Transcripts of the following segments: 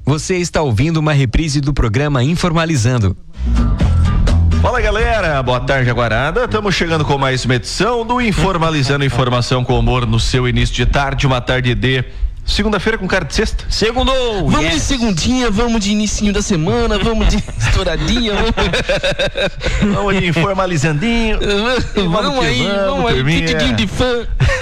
Você está ouvindo uma reprise do programa Informalizando. Fala galera, boa tarde Aguarada, estamos chegando com mais uma edição do Informalizando, informação com humor no seu início de tarde, uma tarde de segunda-feira com cara de sexta. Segundou! Vamos de segundinha, vamos de inicinho da semana, vamos de estouradinha, vamos de informalizandinho. Vamos aí, pitidinho de fã.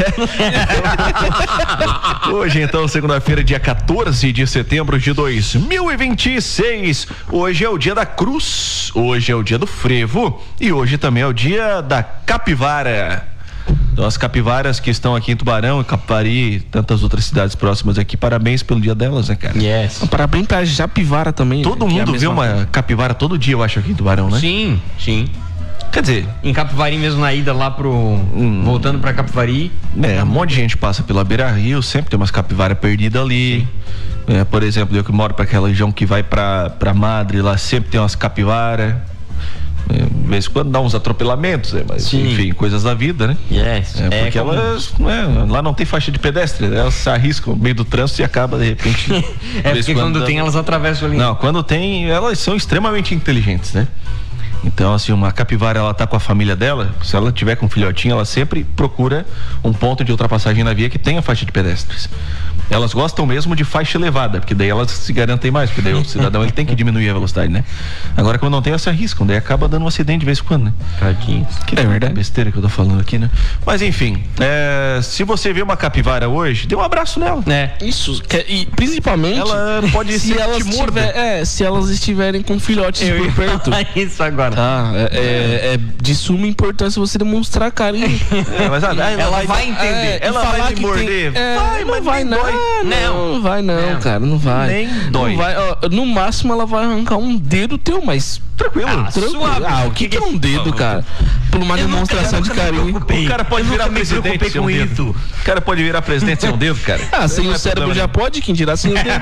Hoje então, segunda-feira, dia 14 de setembro de 2026. Hoje é o dia da cruz, hoje é o dia do frevo e hoje também é o dia da capivara. Então, as capivaras que estão aqui em Tubarão, Capivari e tantas outras cidades próximas aqui, parabéns pelo dia delas, né, cara? Yes. Parabéns pra Japivara também. Todo mundo vê uma capivara todo dia, eu acho, aqui em Tubarão, né? Sim. Quer dizer, em Capivari mesmo, na ida lá voltando pra Capivari. Um monte de gente passa pela Beira-Rio, sempre tem umas capivaras perdidas ali. Por exemplo, eu que moro pra aquela região que vai pra Madre, lá sempre tem umas capivaras. De vez em quando dá uns atropelamentos, mas sim, enfim, coisas da vida, né? Yes. Porque elas, lá não tem faixa de pedestre, né? Elas se arriscam no meio do trânsito e acaba de repente. Porque quando tem, elas atravessam ali. Não, quando tem, elas são extremamente inteligentes, né? Então, assim, uma capivara, ela tá com a família dela, se ela tiver com um filhotinho, ela sempre procura um ponto de ultrapassagem na via que tenha faixa de pedestres. Elas gostam mesmo de faixa elevada, porque daí elas se garantem mais, porque daí o cidadão ele tem que diminuir a velocidade, né? Agora, quando não tem, elas se arriscam, daí acaba dando um acidente de vez em quando, né? Tadinho. Que é verdade. Besteira que eu tô falando aqui, né? Mas enfim, se você vê uma capivara hoje, dê um abraço nela. Isso, e principalmente ela pode se elas estiverem com filhotes por perto. Isso agora. Tá, é de suma importância você demonstrar carinho. Mas ela vai entender. Ela vai te morder. Não vai não. Não vai não, cara, não vai. Nem dói. Não vai, no máximo ela vai arrancar um dedo teu, mas tranquilo. Suave. O que é um dedo, cara? Por uma demonstração de carinho. O cara pode virar presidente sem um dedo. O cara pode virar presidente sem um dedo, cara. Sem o cérebro já pode, quem dirá sem o dedo.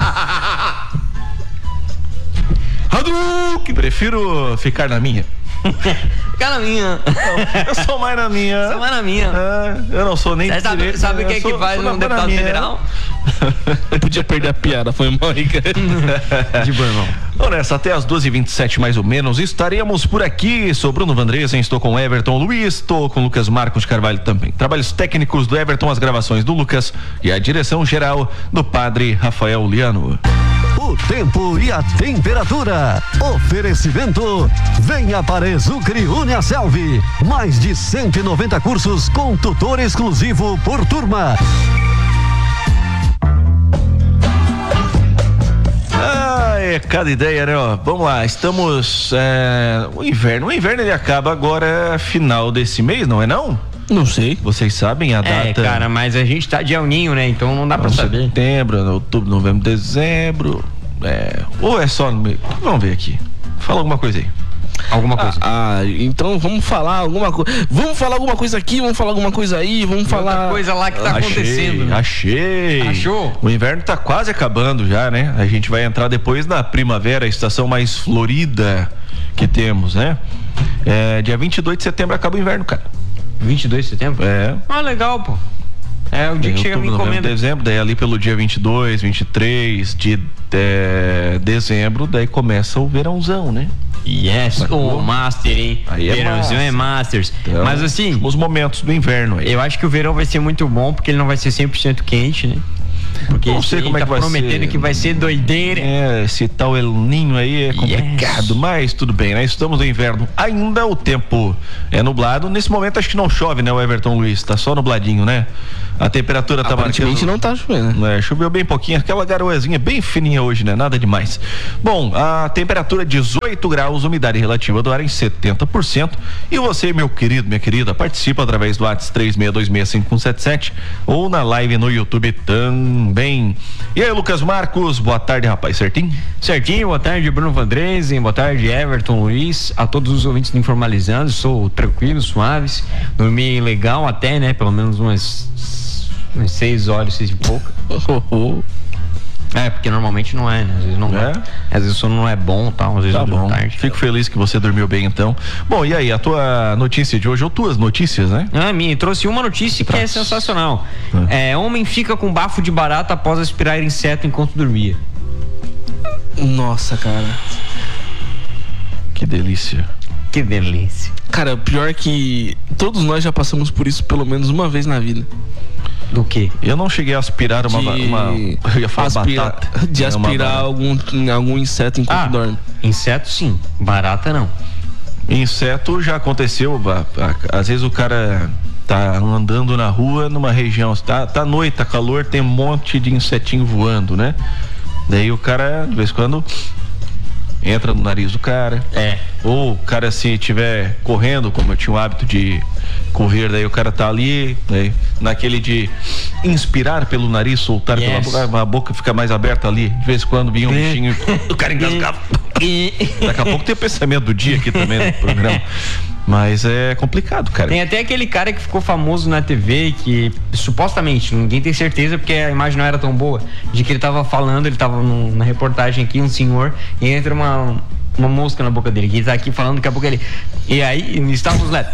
Hadouken! Prefiro ficar na minha. Ficar na minha. Eu sou mais na minha. Eu não sou nem Sabe o que é que faz um deputado federal? Eu podia perder a piada, foi mal, cara. De boa, irmão. Então, nessa, até as 12h27 mais ou menos, estaremos por aqui. Sou Bruno Vandresen, estou com Everton Luiz, estou com Lucas Marcos Carvalho também. Trabalhos técnicos do Everton, as gravações do Lucas e a direção geral do Padre Rafael Liano. O tempo e a temperatura. Oferecimento. Venha para Exucre Uniaselv. Mais de 190 cursos com tutor exclusivo por turma. Cada ideia, né? Vamos lá, estamos o inverno ele acaba agora final desse mês, não é não? Não sei. Vocês sabem a data? Cara, mas a gente tá de El Ninho, né? Então não dá pra saber. Setembro, outubro, novembro, dezembro. Ou é só no meio? Vamos ver aqui. Fala alguma coisa aí. Alguma coisa. Então vamos falar alguma coisa. Vamos falar alguma coisa aqui, vamos falar alguma coisa aí, vamos falar. Outra coisa lá que tá acontecendo. Né? Achou? O inverno tá quase acabando já, né? A gente vai entrar depois na primavera, a estação mais florida que temos, né? Dia 22 de setembro acaba o inverno, cara. 22 de setembro? Legal, pô. É o dia que chega a minha encomenda. Dezembro, daí ali pelo dia 22, 23 de dezembro, daí começa o verãozão, né? Yes, o Master, hein? Aí verãozão é Masters. Então, mas assim, os momentos do inverno aí. Eu acho que o verão vai ser muito bom, porque ele não vai ser 100% quente, né? Porque não sei como é que vai prometendo ser. Que vai ser doideira. Esse tal El Ninho aí é complicado, mas tudo bem, né? Estamos no inverno. Ainda o tempo é nublado. Nesse momento acho que não chove, né, o Everton Luiz? Tá só nubladinho, né? A temperatura tá aparentemente não tá chovendo. Choveu bem pouquinho, aquela garoazinha bem fininha hoje, né? Nada demais. Bom, a temperatura 18 graus, umidade relativa do ar em 70%. E você, meu querido, minha querida, participa através do WhatsApp 36225177 ou na live no YouTube também. E aí, Lucas Marcos, boa tarde, rapaz, certinho? Certinho, boa tarde, Bruno Vandresen, boa tarde, Everton Luiz, a todos os ouvintes do Informalizando. Sou tranquilo, suaves, dormi legal até, né? Pelo menos umas 6 horas, 6 e pouco. Porque normalmente não é, né? Às vezes não é. Às vezes o sono não é bom, tal, às vezes tá bom. Tarde. Fico feliz que você dormiu bem, então. Bom, e aí, a tua notícia de hoje, ou tuas notícias, né? Minha, trouxe uma notícia que é sensacional. Homem fica com bafo de barata após aspirar inseto enquanto dormia. Nossa, cara. Que delícia. Que delícia. Cara, o pior é que todos nós já passamos por isso pelo menos uma vez na vida. Do quê? Eu não cheguei a aspirar eu ia falar batata. De aspirar algum inseto enquanto dorme. Inseto sim, barata não. Inseto já aconteceu, às vezes o cara tá andando na rua numa região, tá noite, tá calor, tem um monte de insetinho voando, né? Daí o cara, de vez em quando, entra no nariz do cara. Ou o cara, se estiver correndo, como eu tinha o hábito de correr, daí o cara tá ali, né, naquele de inspirar pelo nariz, soltar pela boca, a boca fica mais aberta ali. De vez em quando vinha um bichinho, o cara engasgava. Daqui a pouco tem o pensamento do dia aqui também no programa. Mas é complicado, cara. Tem até aquele cara que ficou famoso na TV, que supostamente, ninguém tem certeza porque a imagem não era tão boa, de que ele tava falando, ele tava na reportagem aqui, um senhor, e entra uma mosca na boca dele, que ele tá aqui falando, daqui a pouco ele... E aí, estávamos lá...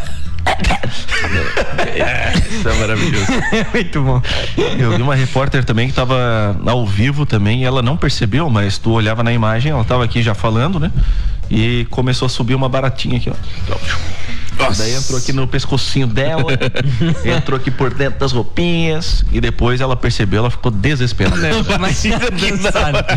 Isso é maravilhoso. Muito bom. Eu vi uma repórter também que tava ao vivo também, e ela não percebeu, mas tu olhava na imagem, ela tava aqui já falando, né? E começou a subir uma baratinha aqui, ó. Nossa. Daí entrou aqui no pescocinho dela, entrou aqui por dentro das roupinhas, e depois ela percebeu, ela ficou desesperada. Imagina dançar.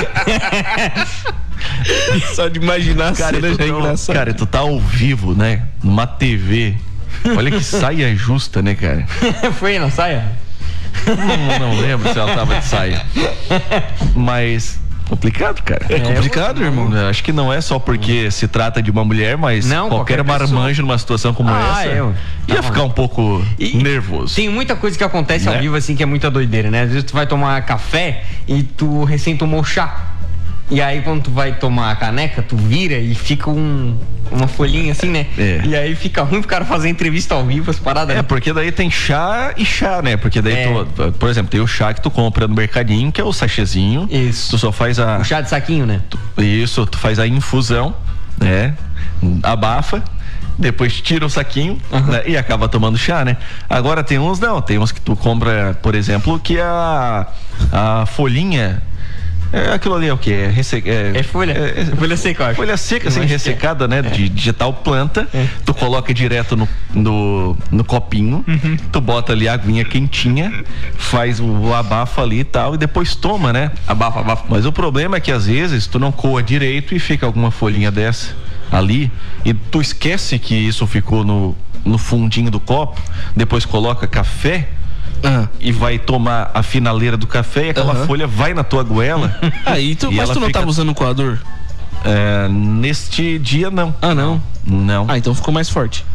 Só de imaginar a cena já é engraçado. Cara, tu tá ao vivo, né? Numa TV. Olha que saia justa, né, cara? Foi na saia? Não lembro se ela tava de saia. Mas... complicado, cara. É complicado, irmão. Acho que não é só porque se trata de uma mulher, mas não, qualquer marmanjo numa situação como essa ia ficar um pouco nervoso. Tem muita coisa que acontece ao vivo assim que é muita doideira, né? Às vezes tu vai tomar café e tu recém tomou chá. E aí quando tu vai tomar a caneca, tu vira e fica uma folhinha assim, né? E aí fica ruim pro cara fazer entrevista ao vivo, as paradas. Porque daí tem chá e chá, né? Porque daí tu, por exemplo, tem o chá que tu compra no mercadinho, que é o sachêzinho. Isso. Tu só faz o chá de saquinho, né? Tu faz a infusão, né? Abafa, depois tira o saquinho, né? E acaba tomando chá, né? Agora tem uns que tu compra, por exemplo, que a folhinha. Aquilo ali é o que? É folha. Folha seca, acho. Folha seca, assim, ressecada, né? De tal planta. Tu coloca direto no copinho. Tu bota ali a aguinha quentinha, faz o abafa ali e tal, e depois toma, né? Abafa. Mas o problema é que às vezes tu não coa direito e fica alguma folhinha dessa ali, e tu esquece que isso ficou no fundinho do copo, depois coloca café. E vai tomar a finaleira do café e aquela folha vai na tua goela. Mas tu não tava usando o coador? Neste dia não. Não? Não. Então ficou mais forte.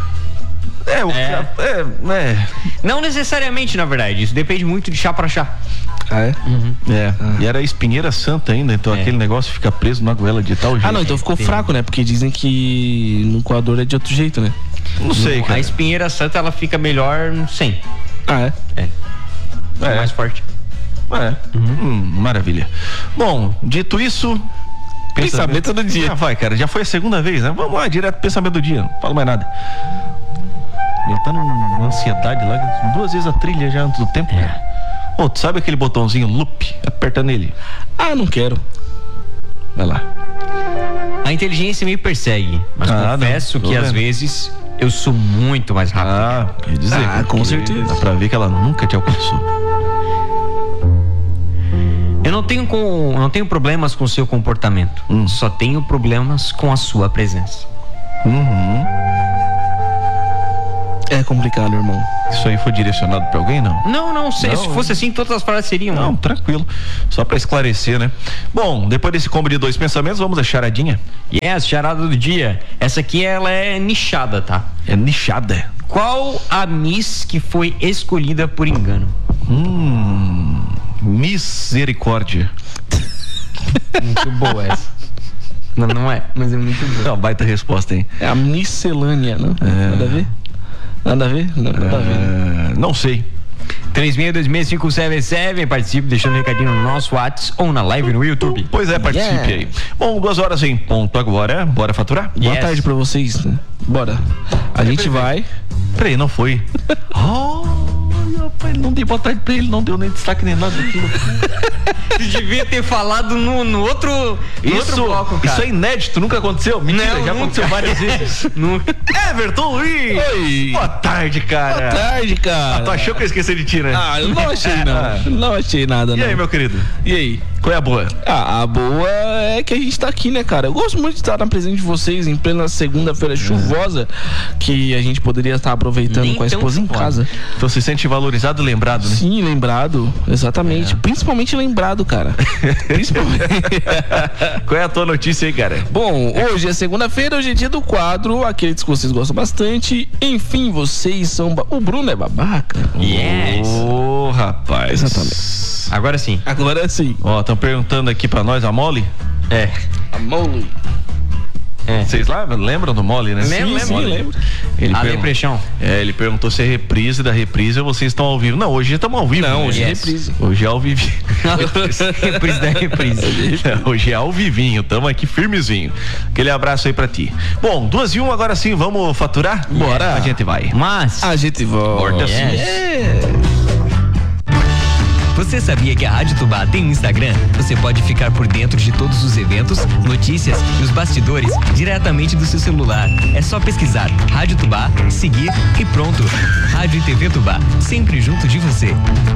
Não necessariamente, na verdade. Isso depende muito de chá pra chá. E era espinheira santa ainda, então aquele negócio fica preso na goela de tal jeito. Então ficou fraco, né? Porque dizem que no coador é de outro jeito, né? Não sei, cara. A espinheira santa, ela fica melhor sem. Mais forte. Maravilha. Bom, dito isso, pensamento do dia. Vai, cara, já foi a segunda vez, né? Vamos lá, direto pro pensamento do dia. Não falo mais nada. Ele tá numa ansiedade lá, 2 vezes a trilha já antes do tempo. Tu sabe aquele botãozinho loop? Aperta nele. Não quero. Vai lá. A inteligência me persegue, mas confesso que às vezes eu sou muito mais rápido. Quer dizer, com certeza. Dá pra ver que ela nunca te alcançou. Eu não tenho problemas com o seu comportamento. Só tenho problemas com a sua presença. É complicado, irmão. Isso aí foi direcionado pra alguém, não? Não sei. Se fosse assim, todas as frases seriam. Não, tranquilo. Só pra esclarecer, né? Bom, depois desse combo de 2 pensamentos, vamos à charadinha. Charada do dia. Essa aqui, ela é nichada, tá? É nichada. Qual a Miss que foi escolhida por engano? Misericórdia. Muito boa essa. Não é, mas é muito boa. Não, baita resposta, hein? É a miscelânea, não? Nada a ver? Nada a ver? Não sei. 36265777, participe deixando um recadinho no nosso WhatsApp ou na live no YouTube. Pois é, participe aí. Bom, 2h em ponto agora. Bora faturar? Boa tarde pra vocês, né? Bora. A gente vai. Peraí, não foi. rapaz, não dei boa tarde pra ele, não deu nem destaque nem nada daquilo. Tu devia ter falado no outro bloco, cara. Isso é inédito, nunca aconteceu? Mentira, Não, já nunca. aconteceu várias vezes. Nunca. Everton Luiz! Oi. Boa tarde, cara. Boa tarde, cara. Tu achou que eu esqueci de ti, né? Ah, eu não achei, não. Não achei nada, E não. aí, meu querido? E aí? Qual é a boa? Ah, a boa é que a gente tá aqui, né, cara? Eu gosto muito de estar na presença de vocês em plena segunda-feira chuvosa, que a gente poderia estar aproveitando Nem com a tão esposa em chuvosa. casa. Então se sente valorizado e lembrado, né? Sim, lembrado, exatamente. Principalmente lembrado, cara. Principalmente. Qual é a tua notícia aí, cara? Bom, hoje é segunda-feira, hoje é dia do quadro, aquele que vocês gostam bastante. Enfim, vocês são... O Bruno é babaca? Yes. Ô, rapaz. Exatamente. Agora sim. Agora sim. Ó, estão perguntando aqui pra nós a Mole. É. A Mole. Vocês lá lembram do Mole, né? Lembro, sim, lembro. lembro. Ele A pergun- depressão. ele perguntou se é reprise da reprise ou vocês estão ao vivo. Não, hoje estamos ao vivo. Não, né? hoje é Yes. reprise. Hoje é ao vivo. Reprise da reprise. Hoje é ao vivinho, estamos aqui firmezinho. Aquele abraço aí pra ti. Bom, 2:01, agora sim, vamos faturar? Bora. A gente vai. Mas... A gente volta. Borda Yes. É. Você sabia que a Rádio Tubá tem um Instagram? Você pode ficar por dentro de todos os eventos, notícias e os bastidores diretamente do seu celular. É só pesquisar Rádio Tubá, seguir e pronto. Rádio e TV Tubá, sempre junto de você.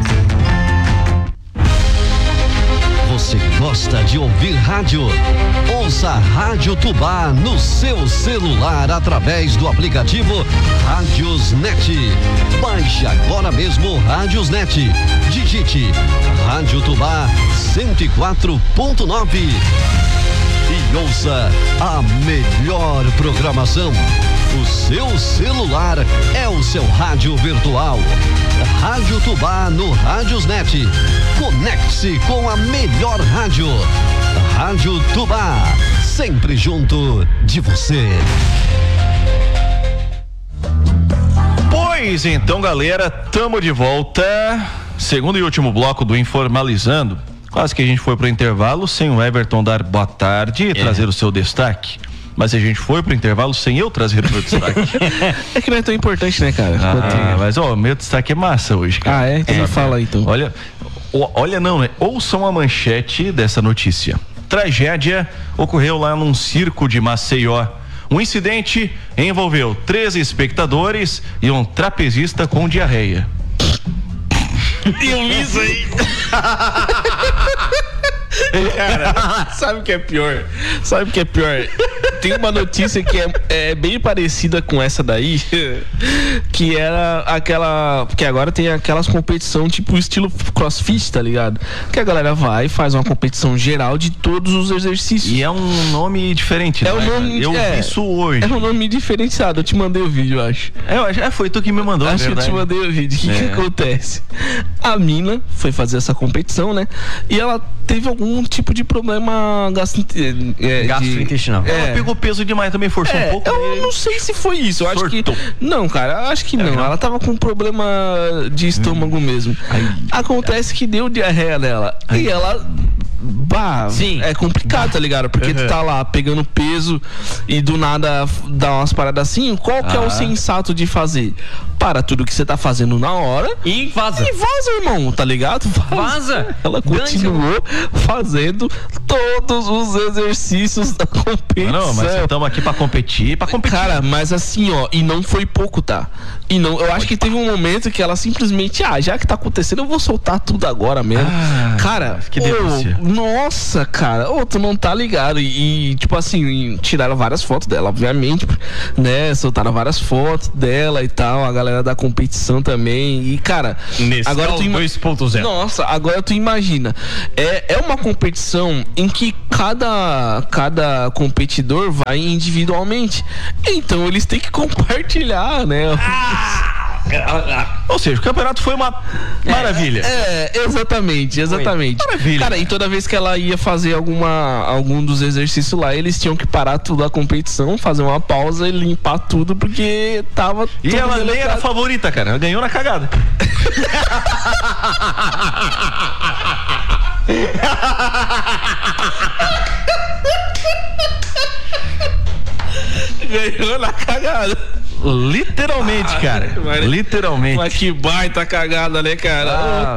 Você gosta de ouvir rádio? Ouça a Rádio Tubá no seu celular através do aplicativo Rádiosnet. Baixe agora mesmo o Rádiosnet. Digite Rádio Tubá 104.9 e ouça a melhor programação. O seu celular é o seu rádio virtual. Rádio Tubá no Rádiosnet. Conecte-se com a melhor rádio. Rádio Tubá, sempre junto de você. Pois então, galera, tamo de volta. Segundo e último bloco do Informalizando. Quase que a gente foi pro intervalo sem o Everton dar boa tarde e trazer o seu destaque. Mas a gente foi pro intervalo sem eu trazer o meu destaque. É que não é tão importante, né, cara? Mas ó, meu destaque é massa hoje, cara. Ah, é? Então me fala aí, então. Olha não, né? Ouçam a manchete dessa notícia. Tragédia ocorreu lá num circo de Maceió. Um incidente envolveu 13 espectadores e um trapezista com diarreia. Eu vi isso aí. Cara, sabe o que é pior? Sabe o que é pior? Tem uma notícia que é bem parecida com essa daí, que era aquela... Porque agora tem aquelas competição tipo estilo CrossFit, tá ligado? Que a galera vai e faz uma competição geral de todos os exercícios. E é um nome diferente, É não um nome... Eu vi isso hoje. É um nome diferenciado, eu te mandei o vídeo, eu acho. Foi tu que me mandou, Acho que eu te mandei o vídeo. O que acontece? A mina foi fazer essa competição, né? E ela teve algum tipo de problema Gastrointestinal. Ela pegou peso demais também, forçou um pouco. Eu não sei se foi isso. Eu acho que. Sortou. Não, cara, eu acho que não. Ela tava com problema de estômago mesmo. Acontece que deu diarreia nela. E ela. Bah, Sim. é complicado, tá ligado? Porque tu tá lá pegando peso e do nada dá umas paradas assim. Qual que é o sensato de fazer? Para tudo que você tá fazendo na hora E vaza. e vaza, irmão, tá ligado? Vaza. Ela continuou fazendo todos os exercícios da competição. Não, mas estamos aqui pra competir, Cara, mas assim, ó, e não foi pouco, tá? E não, eu acho que teve um momento que ela simplesmente, já que tá acontecendo, eu vou soltar tudo agora mesmo. Cara, que delícia. Nossa, cara, tu não tá ligado. E tipo assim, tiraram várias fotos dela, obviamente, né? Soltaram várias fotos dela e tal, a galera da competição também. E, cara, agora tu 2.0. Nossa, agora tu imagina. É uma competição em que cada competidor vai individualmente. Então eles têm que compartilhar, né? Ou seja, o campeonato foi uma maravilha. Exatamente. Maravilha. Cara, e toda vez que ela ia fazer algum dos exercícios lá, eles tinham que parar tudo a competição, fazer uma pausa e limpar tudo, porque tava E tudo ela nem era a deletado. favorita, cara. Ela ganhou na cagada. Ganhou na cagada. Literalmente, cara. Literalmente. Mas que baita cagada, né, cara?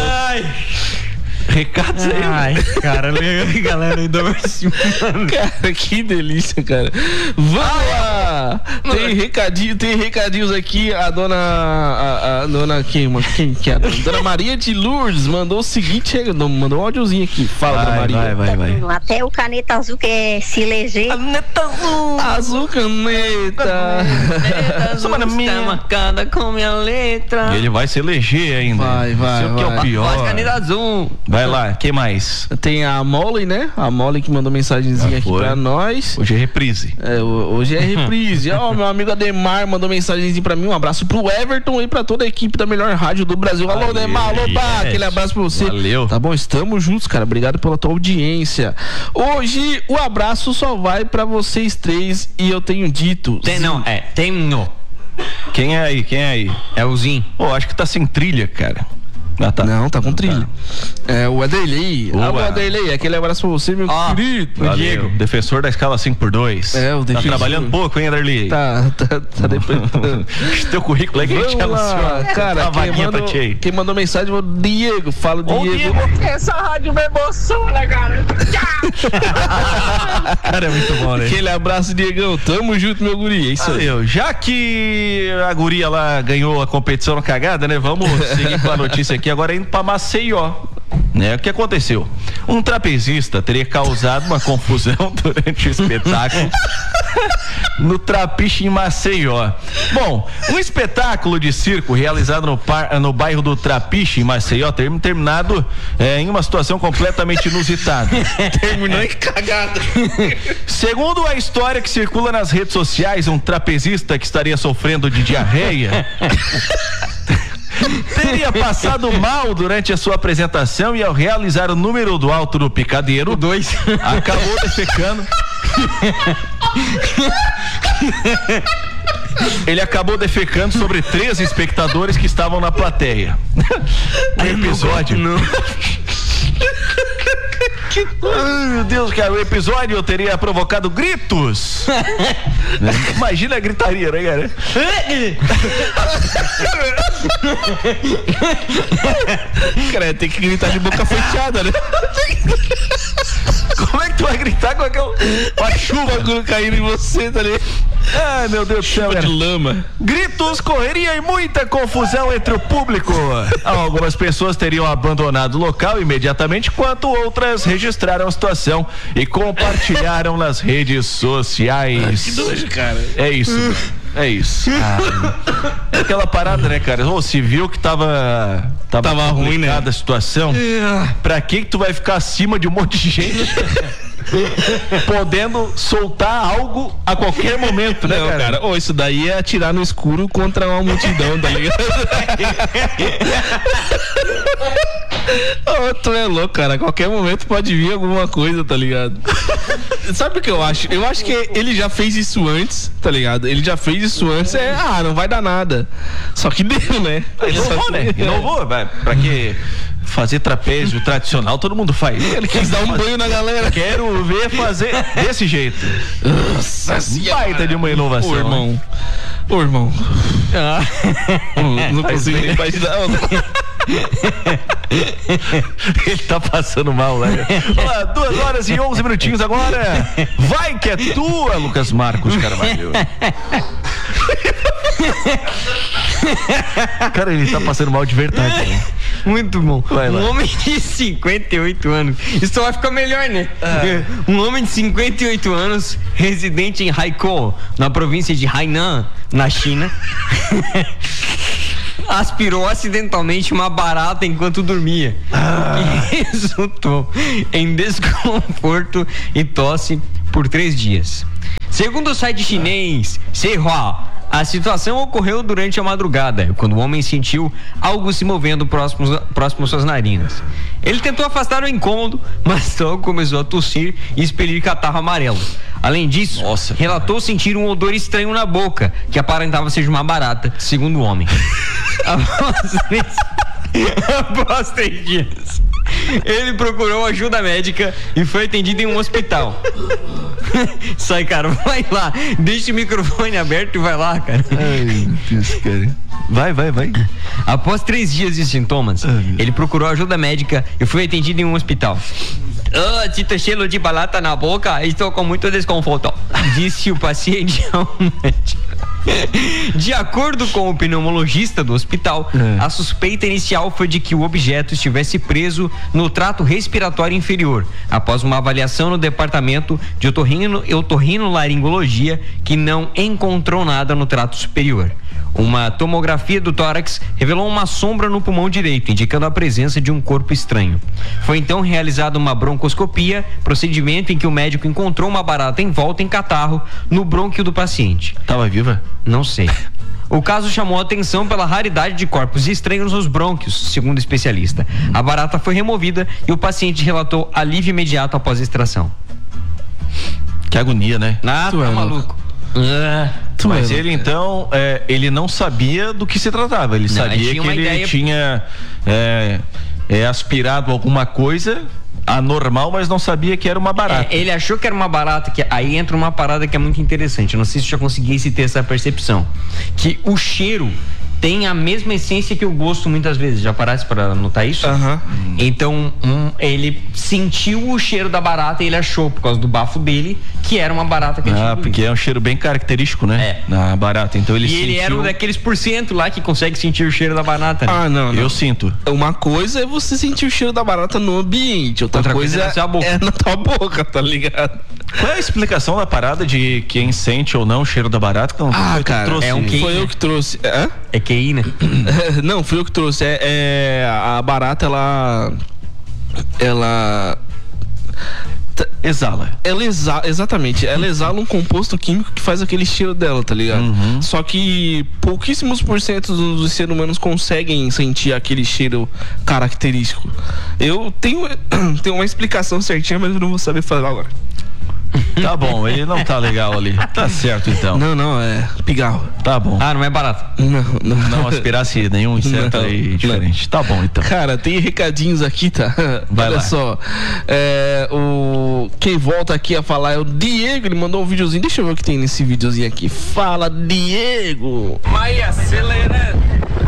Recados aí. Ai, cara, galera ainda vai se... Cara, que delícia, cara. Vamos lá! Tem recadinhos aqui. A dona quem que é? A dona Maria de Lourdes mandou o seguinte, mandou um áudiozinho aqui. Fala, dona Maria. Vai. Até o caneta azul quer se eleger. Caneta azul. Azul caneta. Azul está marcada com minha letra. E ele vai se eleger ainda. Vai. Isso que é o pior. Faz caneta azul. Vai lá, quem mais? Tem a Molly, né? A Molly que mandou mensagenzinha aqui pra nós. Hoje é reprise. Hoje é reprise. Ó, meu amigo Ademar mandou mensagenzinha pra mim. Um abraço pro Everton e pra toda a equipe da melhor rádio do Brasil. Alô, Ademar, alô, Bá, aquele abraço pra você. Valeu. Tá bom, estamos juntos, cara. Obrigado pela tua audiência. Hoje o abraço só vai pra vocês três e eu tenho dito. Tenho. Quem é aí? É o Zin. Acho que tá sem trilha, cara. Ah, tá. Não, tá com trilha. É o Adelei. Boa. Alô, Adelei, aquele abraço pra você, meu querido. O Diego, defensor da escala 5x2. O defensor. Tá trabalhando pouco, hein, Adarli? Tá depois. Teu currículo é que a gente lá, cara, quem mandou mensagem foi o Diego. Fala, Diego. Essa rádio me emociona, cara. Cara, é muito bom, né? Aquele abraço, Diegão. Tamo junto, meu guri. É isso aí. Já que a guria lá ganhou a competição na cagada, né? Vamos seguir com a notícia aqui. Agora indo pra Maceió. Né? O que aconteceu? Um trapezista teria causado uma confusão durante o espetáculo no Trapiche em Maceió. Bom, um espetáculo de circo realizado no bairro do Trapiche em Maceió terminado em uma situação completamente inusitada. Terminou em cagada. Segundo a história que circula nas redes sociais, um trapezista que estaria sofrendo de diarreia teria passado mal durante a sua apresentação e ao realizar o número do alto do picadeiro, 2, acabou defecando. Ele acabou defecando sobre 3 espectadores que estavam na plateia. O episódio. Ai, meu Deus, cara, o episódio teria provocado gritos. Imagina a gritaria, né, cara? Cara, tem que gritar de boca fechada, né? Como é que tu vai gritar com a chuva caindo em você, tá ligado? Ai, meu Deus do céu, de lama. Gritos, correria e muita confusão entre o público. Algumas pessoas teriam abandonado o local imediatamente, enquanto outras registraram a situação e compartilharam nas redes sociais. Que nojo, cara. É isso. É aquela parada, né, cara? Se viu que tava ruim, né? A situação. Pra que tu vai ficar acima de um monte de gente? Podendo soltar algo a qualquer momento, né, cara? Isso daí é atirar no escuro contra uma multidão, tá ligado? Tu é louco, cara. A qualquer momento pode vir alguma coisa, tá ligado? Sabe o que eu acho? Eu acho que ele já fez isso antes, tá ligado? Ele já fez isso antes, não vai dar nada. Só que deu, né? Inovou, vai. Pra que fazer trapézio tradicional, todo mundo faz. Ele quis dar um banho na galera. Quero ver fazer desse jeito. Nossa senhora. Baita de uma inovação. Ô, irmão. Não consigo nem imaginar. Ele tá passando mal, né? 2h11 agora. Vai que é tua, Lucas Marcos Carvalho. Cara, ele tá passando mal de verdade, né? Muito bom. Um homem de 58 anos. Isso vai ficar melhor, né? Um homem de 58 anos, residente em Haikou, na província de Hainan, na China, aspirou acidentalmente uma barata enquanto dormia. E resultou em desconforto e tosse por 3 dias. Segundo o site chinês Xinhua, a situação ocorreu durante a madrugada, quando o homem sentiu algo se movendo próximo às suas narinas. Ele tentou afastar o incômodo, mas logo começou a tossir e expelir catarro amarelo. Além disso, relatou sentir um odor estranho na boca, que aparentava ser de uma barata, segundo o homem. Após 3 dias, Ele procurou ajuda médica e foi atendido em um hospital. Sai, cara, vai lá. Deixa o microfone aberto e vai lá, cara. Ai, Deus, cara. Vai. Após 3 dias de sintomas, ele procurou ajuda médica e foi atendido em um hospital. Sinto cheiro de balata na boca, estou com muito desconforto, disse o paciente ao médico. De acordo com o pneumologista do hospital, a suspeita inicial foi de que o objeto estivesse preso no trato respiratório inferior, após uma avaliação no departamento de otorrinolaringologia, que não encontrou nada no trato superior. Uma tomografia do tórax revelou uma sombra no pulmão direito, indicando a presença de um corpo estranho. Foi então realizada uma broncoscopia, procedimento em que o médico encontrou uma barata envolta em catarro no brônquio do paciente. Tava viva? Não sei. O caso chamou a atenção pela raridade de corpos estranhos nos brônquios, segundo o especialista. A barata foi removida e o paciente relatou alívio imediato após a extração. Que agonia, né? Tá maluco. Mas ele então, ele não sabia do que se tratava. Ele sabia que ele tinha aspirado alguma coisa anormal, mas não sabia que era uma barata. Ele achou que era uma barata, que aí entra uma parada que é muito interessante. Eu não sei se já conseguisse ter essa percepção. Que o cheiro tem a mesma essência que o gosto muitas vezes. Já parasse para notar isso? Então, ele sentiu o cheiro da barata e ele achou, por causa do bafo dele, que era uma barata que ele tinha. Porque é um cheiro bem característico, né? Na barata. Então ele sentiu... ele era um daqueles % lá que consegue sentir o cheiro da barata, né? Não. Eu sinto. Uma coisa é você sentir o cheiro da barata no ambiente, outra coisa é na tua boca, tá ligado? Qual é a explicação da parada de quem sente ou não o cheiro da barata? Não, cara, foi eu que trouxe. É QI, né? Não, fui eu que trouxe. A barata, ela exala. Exatamente. Ela exala um composto químico que faz aquele cheiro dela, tá ligado? Só que pouquíssimos % dos seres humanos conseguem sentir aquele cheiro característico. Eu tenho uma explicação certinha, mas eu não vou saber falar agora. Tá bom, ele não tá legal ali. Tá certo, então. Não, é pigarro. Tá bom. Não é barato. Não aspirasse nenhum inseto aí diferente. Não. Tá bom, então. Cara, tem recadinhos aqui, tá? Vai Olha lá. só. Quem volta aqui a falar é o Diego. Ele mandou um videozinho. Deixa eu ver o que tem nesse videozinho aqui. Fala, Diego. Vai acelerando.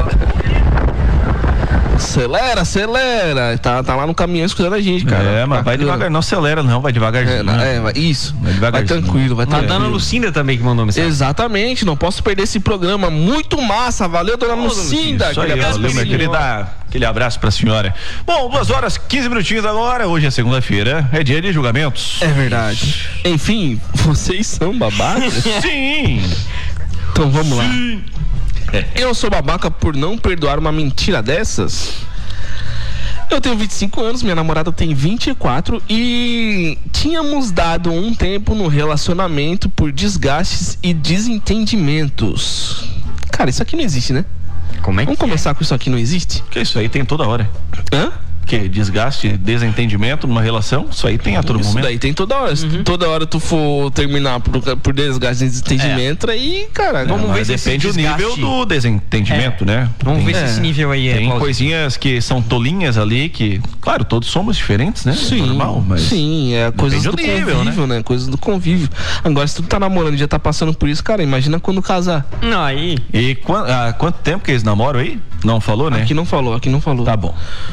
Acelera. Tá lá no caminhão escutando a gente, cara. Mas vai devagar. Não acelera, não. Vai devagarzinho. Isso. Vai devagarzinho. Vai tranquilo, vai tranquilo. A dona Lucinda também que mandou mensagem. Exatamente, não posso perder esse programa. Muito massa. Valeu, dona Lucinda. Isso aí, valeu, minha querida. Aquele abraço pra senhora. Bom, 2h15 agora. Hoje é segunda-feira. É dia de julgamentos. É verdade. Enfim, vocês são babacas? Sim. Então vamos lá. Eu sou babaca por não perdoar uma mentira dessas? Eu tenho 25 anos, minha namorada tem 24 e tínhamos dado um tempo no relacionamento por desgastes e desentendimentos. Cara, isso aqui não existe, né? Como é que Vamos começar com isso aqui, não existe? Que isso aí tem toda hora. Que desgaste, desentendimento numa relação, isso aí tem a todo momento. Isso daí tem toda hora. Se toda hora tu for terminar por desgaste e desentendimento, aí, cara, vamos ver se depende do desgaste... nível do desentendimento, né? Vamos ver se esse nível aí tem plausível. coisinhas que são tolinhas ali que, claro, todos somos diferentes, né? Sim, normal, mas sim, coisas do nível, convívio, né? Coisas do convívio. Agora, se tu tá namorando e já tá passando por isso, cara, imagina quando casar. Não, aí... E há quanto tempo que eles namoram aí? Não falou, né? Aqui não falou. Tá bom.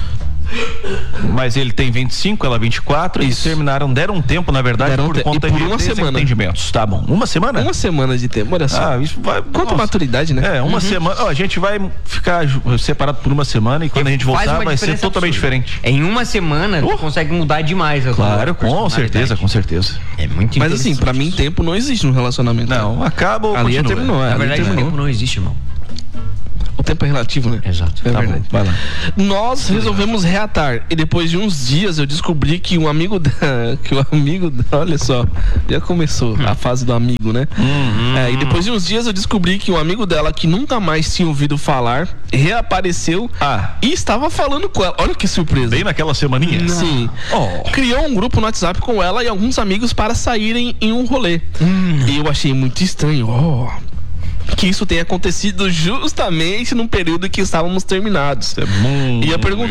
Mas ele tem 25, ela 24. Eles terminaram, deram um tempo, na verdade, por conta de desentendimentos. Tá bom. Uma semana? Uma semana de tempo, olha só. Isso vai. Quanta maturidade, né? Uma semana. A gente vai ficar separado por uma semana e quando a gente voltar vai ser totalmente diferente. Em uma semana tu consegue mudar demais. Claro, com certeza. É muito Mas assim, pra mim, tempo não existe no relacionamento. Não, acaba ou ali continua. Terminou. Na verdade, o tempo não existe, irmão. O tempo é relativo, né? Exato. É verdade. Bom, vai lá. Nós resolvemos reatar e depois de uns dias eu descobri que um amigo olha só, já começou a fase do amigo, né? E depois de uns dias eu descobri que um amigo dela que nunca mais tinha ouvido falar reapareceu e estava falando com ela. Olha que surpresa. Bem naquela semaninha? Sim. Criou um grupo no WhatsApp com ela e alguns amigos para saírem em um rolê. E eu achei muito estranho. que isso tenha acontecido justamente no período que estávamos terminados. E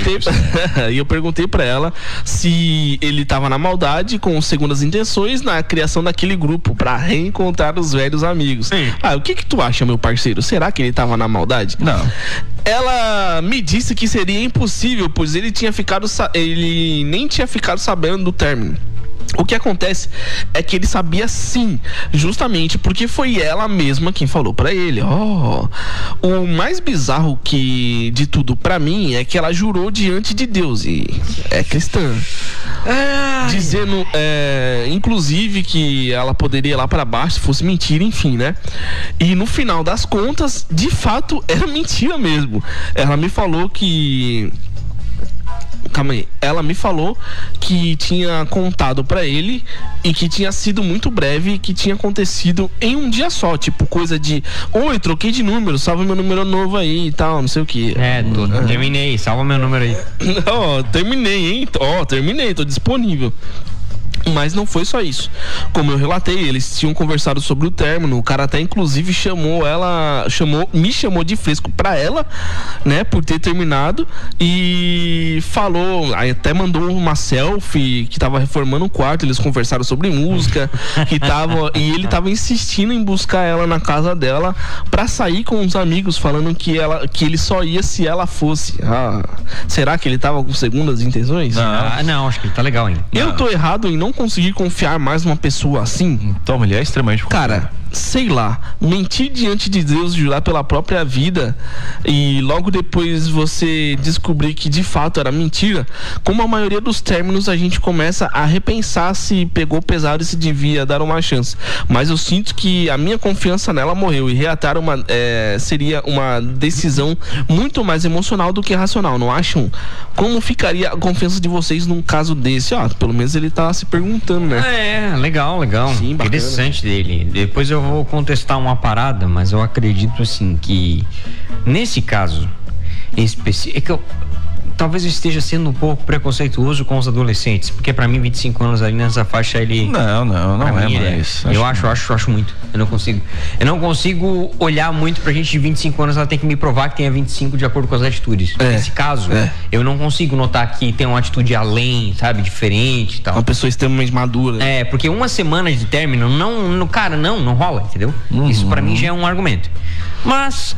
eu perguntei pra ela se ele estava na maldade, com segundas intenções, na criação daquele grupo pra reencontrar os velhos amigos. O que tu acha, meu parceiro? Será que ele estava na maldade? Não. Ela me disse que seria impossível, pois ele nem tinha ficado sabendo do término. O que acontece é que ele sabia sim, justamente porque foi ela mesma quem falou pra ele. O mais bizarro de tudo pra mim é que ela jurou diante de Deus e é cristã. Dizendo, inclusive, que ela poderia ir lá pra baixo se fosse mentira, enfim, né? E no final das contas, de fato, era mentira mesmo. Ela me falou que... Calma aí. Ela me falou que tinha contado pra ele e que tinha sido muito breve e que tinha acontecido em um dia só. Tipo, coisa de... Oi, troquei de número, salva meu número novo aí e tal, não sei o que. Terminei, salva meu número aí. Terminei, hein? Terminei, tô disponível. Mas não foi só isso. Como eu relatei, eles tinham conversado sobre o término. O cara até inclusive me chamou de fresco pra ela, né, por ter terminado. E falou, aí até mandou uma selfie que tava reformando o quarto. Eles conversaram sobre música e ele tava insistindo em buscar ela na casa dela pra sair com os amigos, falando que ele só ia se ela fosse. Será que ele tava com segundas intenções? Não, acho que ele tá legal ainda. Eu tô errado em não conseguir confiar mais numa pessoa assim? Então, ele é extremamente... Cara, sei lá, mentir diante de Deus, jurar pela própria vida e logo depois você descobrir que de fato era mentira, como a maioria dos términos a gente começa a repensar se pegou pesado e se devia dar uma chance. Mas eu sinto que a minha confiança nela morreu e reatar seria uma decisão muito mais emocional do que racional, não acham? Como ficaria a confiança de vocês num caso desse? Pelo menos ele tá se perguntando, né? Legal. Sim, interessante dele. Depois eu vou contestar uma parada, mas eu acredito assim que nesse caso em específico, é que talvez eu esteja sendo um pouco preconceituoso com os adolescentes, porque pra mim 25 anos ali nessa faixa ele... Não é mais. Eu acho muito. Eu não consigo olhar muito pra gente de 25 anos, ela tem que me provar que tenha 25 de acordo com as atitudes. Nesse caso, eu não consigo notar que tem uma atitude além, sabe, diferente e tal. Uma pessoa extremamente madura. Porque uma semana de término não rola, entendeu? Isso pra mim já é um argumento. Mas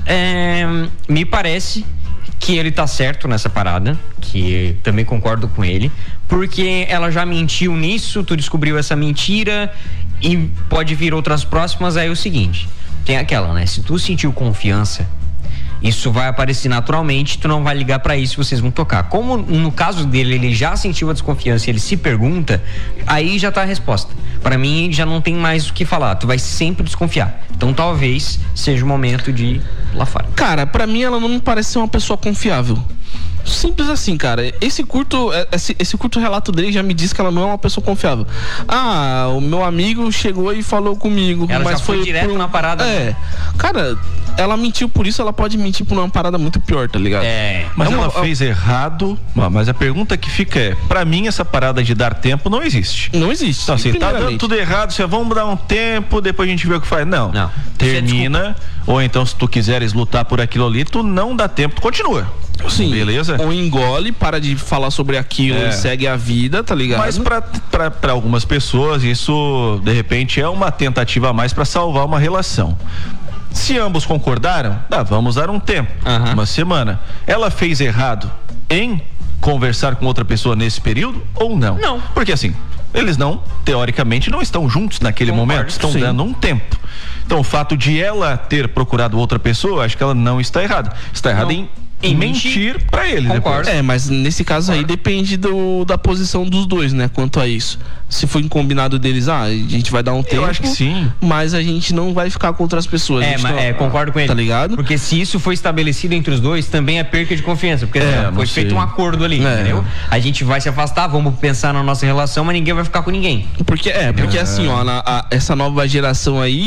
me parece que ele tá certo nessa parada, que também concordo com ele, porque ela já mentiu nisso, tu descobriu essa mentira e pode vir outras próximas. Aí é o seguinte, tem aquela, né? Se tu sentiu confiança, isso vai aparecer naturalmente, tu não vai ligar pra isso, vocês vão tocar. Como no caso dele, ele já sentiu a desconfiança e ele se pergunta, aí já tá a resposta. Pra mim, já não tem mais o que falar, tu vai sempre desconfiar. Então talvez seja o momento de ir lá fora. Cara, pra mim ela não me parece ser uma pessoa confiável. Simples assim, cara. Esse curto relato dele já me diz que ela não é uma pessoa confiável. O meu amigo chegou e falou comigo. Ela mas já foi direto na parada. Cara, ela mentiu por isso, ela pode mentir por uma parada muito pior, tá ligado? Mas ela fez errado. Mas a pergunta que fica é, pra mim essa parada de dar tempo não existe. Não existe. Então assim, tá dando tudo errado, vamos dar um tempo, depois a gente vê o que faz. Não. Termina, ou então se tu quiseres lutar por aquilo ali, tu não dá tempo, tu continua. Sim. Beleza? Ou engole, para de falar sobre aquilo e segue a vida, tá ligado? Mas pra algumas pessoas isso de repente é uma tentativa a mais pra salvar uma relação. Se ambos concordaram, vamos dar um tempo, uma semana. Ela fez errado em conversar com outra pessoa nesse período ou não? Não. Porque assim, eles teoricamente não estão juntos naquele momento, estão dando um tempo. Então o fato de ela ter procurado outra pessoa, acho que ela não está errada. Está errada em mentir pra ele. Concordo. Mas nesse caso aí depende da posição dos dois, né? Quanto a isso. Se for um combinado deles, a gente vai dar um tempo. Eu acho que sim. Mas a gente não vai ficar com outras pessoas. Concordo com ele. Tá ligado? Porque se isso foi estabelecido entre os dois, também é perca de confiança. Porque foi feito um acordo ali, entendeu? A gente vai se afastar, vamos pensar na nossa relação, mas ninguém vai ficar com ninguém. Porque assim, essa nova geração aí